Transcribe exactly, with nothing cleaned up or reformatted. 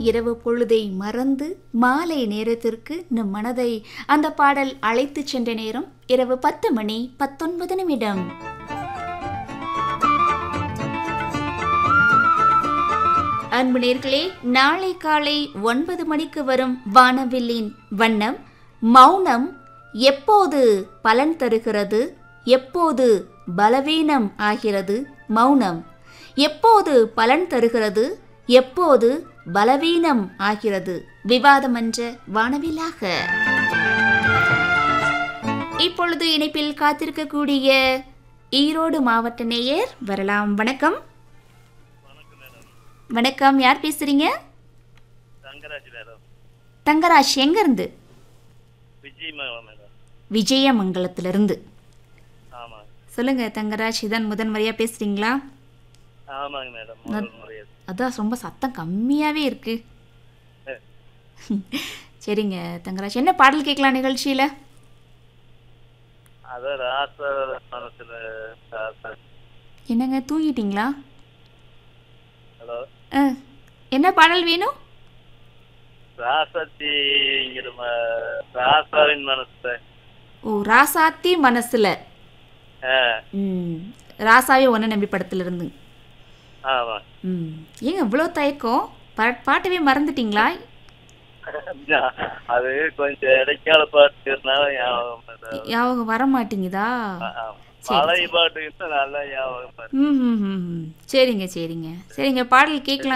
இரவு பொழுதை மறந்து மாலை நேரத்திற்கு நம் மனதை அந்த பாடல் அழைத்து சென்ற நேரம் இரவு பத்து மணி பத்தொன்பது நிமிடம். அன்பு நேயர்களே, நாளை காலை ஒன்பது மணிக்கு வரும் வானவில்லின் வண்ணம் மௌனம் எப்போது பலன் தருகிறது, எப்போது பலவீனம் ஆகிறது, மௌனம் எப்போது பலன் தருகிறது, எப்போது பலவீனம் ஆகிறது, விவாதம் என்ற வானவிலாக இப்பொழுது இணைப்பில் காத்திருக்கக்கூடிய ஈரோடு மாவட்ட நேயர் வரலாம். வணக்கம். வணக்கம், யார் பேசுறீங்க? தங்கராஜ். எங்க இருந்து? விஜயமங்கலத்திலிருந்து. சொல்லுங்க தங்கராஜ், இதான் முதன் முறையா பேசுறீங்களா? அதான் ரொம்ப சத்தம் கம்மியாவே இருக்கு. சரிங்க தங்கராஜ், என்ன பாடல் கேட்கலாம் நிகழ்ச்சியில? என்னங்க தூங்கிட்டீங்களா? என்ன பாடல் வேணும்? ஓ, ராசாத்தி மனசுல. ராசாவே ஒன்ன நம்பி படத்துல இருந்து. ஏங்க இவ்வளவு தயக்கம்? பாட்டவே மறந்துட்டீங்களா? அது கொஞ்சம் இடைக்கால பாட்டு ஞாபகம் வர மாட்டேங்குதா? சரிங்க சரிங்க சரிங்க பாடல் கேட்கலாம்.